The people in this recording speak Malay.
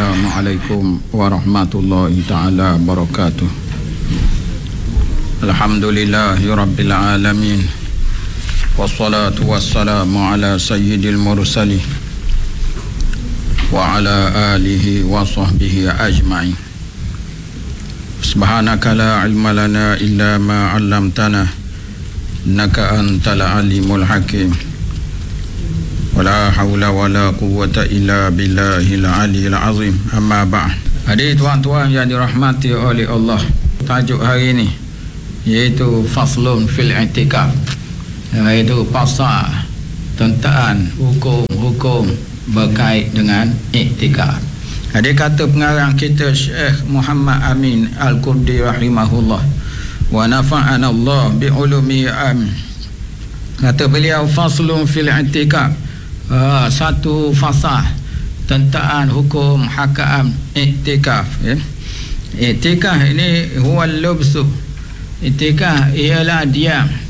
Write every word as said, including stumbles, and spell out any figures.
Assalamualaikum warahmatullahi ta'ala wabarakatuh. Alhamdulillahi rabbil alamin. Wassalatu wassalamu ala sayyidil mursalin wa ala alihi wa sahbihi ajma'in. Subhanaka la ilma lana illa ma 'allamtana innaka antal alimul hakim. Wala haula wala quwwata illa billahil aliyil azim. Amma ba'd. Adik tuan-tuan yang dirahmati oleh Allah, tajuk hari ini iaitu faslun fil i'tikaf, iaitu pasal tentang hukum-hukum berkait dengan i'tikaf. Adik kata pengarang kita Syekh Muhammad Amin Al-Qurdi rahimahullah wa nafa'ana Allah bi ulumi amin. Kata beliau faslun fil i'tikaf, Uh, satu fasal tentang hukum hakam i'tikaf, ya. I'tikaf ini huwa al-lubsu. I'tikaf ialah diam